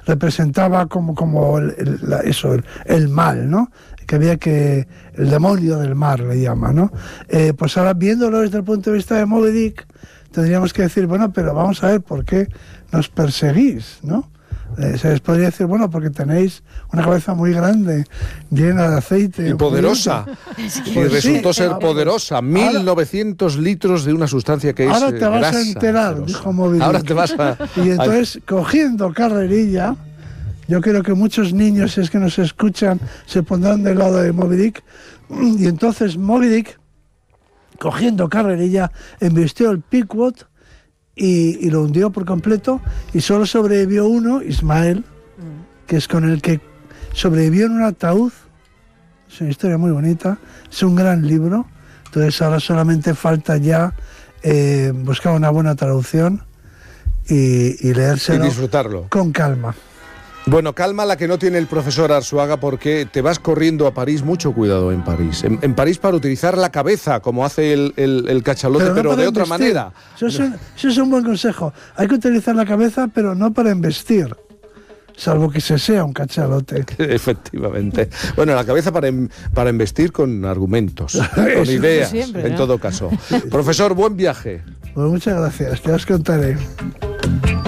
representaba como el mal, ¿no? Que había que... el demonio del mar le llama, ¿no? Pues ahora, viéndolo desde el punto de vista de Moby Dick, tendríamos que decir, bueno, pero vamos a ver por qué nos perseguís, ¿no? Se les podría decir, bueno, porque tenéis una cabeza muy grande, llena de aceite. Y poderosa. Y resultó ser poderosa. 1900 litros de una sustancia que ahora es te vas grasa, a enterar, poderosa. dijo Moby Dick. Ahora te vas a... Y entonces, cogiendo carrerilla, yo creo que muchos niños, si es que nos escuchan, se pondrán del lado de Moby Dick. Y entonces Moby Dick, cogiendo carrerilla, embistió el Pequod y lo hundió por completo, y solo sobrevivió uno, Ismael, que es con el que sobrevivió en un ataúd. Es una historia muy bonita, es un gran libro. Entonces ahora solamente falta ya buscar una buena traducción y leérselo y disfrutarlo con calma. Bueno, calma la que no tiene el profesor Arzuaga, porque te vas corriendo a París. Mucho cuidado en París. En París, para utilizar la cabeza, como hace el cachalote, pero no de otra embestir. manera. Eso es un buen consejo. Hay que utilizar la cabeza, pero no para embestir. Salvo que se sea un cachalote. Efectivamente. Bueno, la cabeza para embestir con argumentos, con ideas, siempre, ¿no? En todo caso. Profesor, buen viaje. Pues muchas gracias. Te os contaré.